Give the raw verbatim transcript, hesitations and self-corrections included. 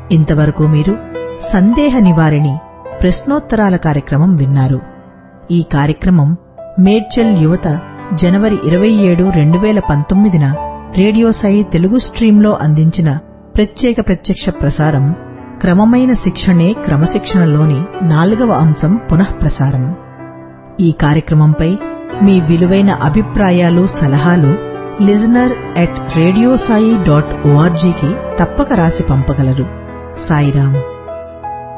ఇంతవరకు మీరు సందేహ నివారిణి ప్రశ్నోత్తరాల కార్యక్రమం విన్నారు. ఈ కార్యక్రమం మేడ్చల్ యువత జనవరి ఇరవై ఏడు రెండు వేల పంతొమ్మిదిన రేడియో సాయి తెలుగు స్ట్రీంలో అందించిన ప్రత్యేక ప్రత్యక్ష ప్రసారం. క్రమమైన శిక్షణే క్రమశిక్షణలోని నాలుగవ అంశం పునఃప్రసారం. ఈ కార్యక్రమంపై మీ విలువైన అభిప్రాయాలు, సలహాలు లిజనర్ ఎట్ రేడియోసాయి డాట్ ఓఆర్జీకి తప్పక రాసి పంపగలరు. సాయిరాం.